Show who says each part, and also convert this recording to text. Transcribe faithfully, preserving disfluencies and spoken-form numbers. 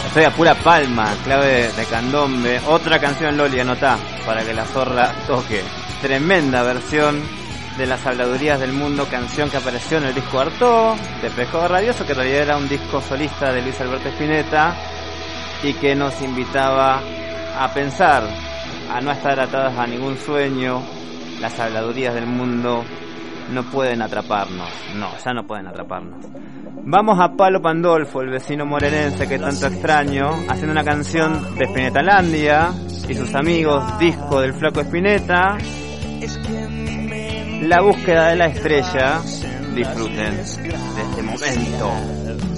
Speaker 1: Estoy a pura palma, clave de, de candombe. Otra canción, Loli, anotá, para que la zorra toque. Tremenda versión de Las Habladurías del Mundo, canción que apareció en el disco Artaud de Pescado Rabioso, que en realidad era un disco solista de Luis Alberto Spinetta y que nos invitaba a pensar, a no estar atadas a ningún sueño. Las habladurías del mundo no pueden atraparnos, no, ya no pueden atraparnos. Vamos a Palo Pandolfo, el vecino morenense que tanto extraño, haciendo una canción de Spinetalandia y sus amigos, disco del Flaco Spinetta, La búsqueda de la estrella. Disfruten de este momento.